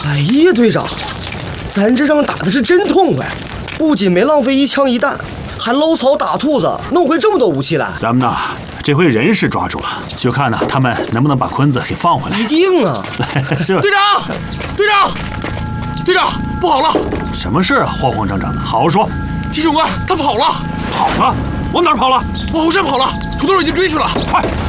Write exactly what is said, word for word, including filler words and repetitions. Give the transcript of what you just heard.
哎呀，队长，咱这仗打的是真痛快，不仅没浪费一枪一弹，还搂草打兔子，弄回这么多武器来。 咱们呢，这回人是抓住了，就看呢他们能不能把坤子给放回来。 一定啊！ 是吧？ 队长，队长，队长，不好了！ 什么事啊？慌慌张张的，好好说。 急诊官他跑了， 跑了？往哪儿跑了？ 往后山跑了，土豆已经追去了。 快，